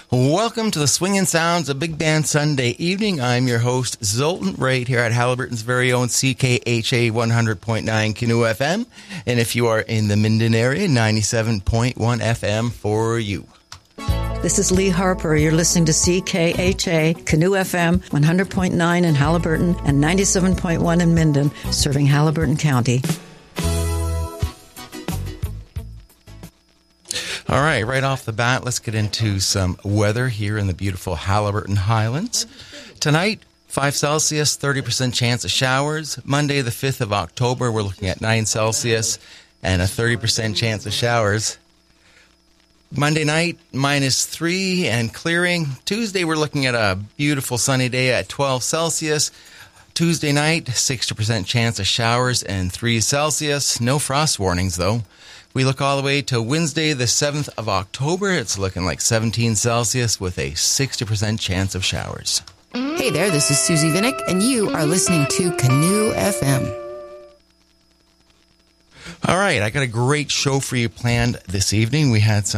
Welcome to the Swingin' Sounds of Big Band Sunday evening. I'm your host, Zoltan, right here at Halliburton's very own CKHA 100.9 Canoe FM. And if you are in the Minden area, 97.1 FM for you. This is Lee Harper. You're listening to CKHA Canoe FM 100.9 in Halliburton and 97.1 in Minden, serving Halliburton County. All right off the bat, let's get into some weather here in the beautiful Halliburton Highlands. Tonight, 5 Celsius, 30% chance of showers. Monday, the 5th of October, we're looking at 9 Celsius and a 30% chance of showers. Monday night, -3 and clearing. Tuesday, we're looking at a beautiful sunny day at 12 Celsius. Tuesday night, 60% chance of showers and 3 Celsius. No frost warnings, though. We look all the way to Wednesday, the 7th of October. It's looking like 17 Celsius with a 60% chance of showers. Hey there, this is Susie Vinnick, and you are listening to Canoe FM. All right, I got a great show for you planned this evening. We had some